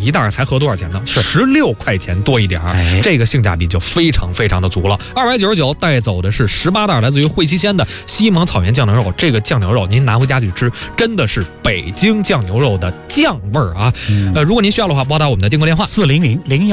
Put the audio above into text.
一袋才合多少钱呢？ 是 16块钱多一点这个性价比就非常非常的足了。299带走的是18袋来自于惠西鲜的西蒙草原酱牛肉，这个酱牛肉您拿回家去吃，真的是北京酱牛肉的酱味儿啊！如果您需要的话，拨打我们的订购电话 40001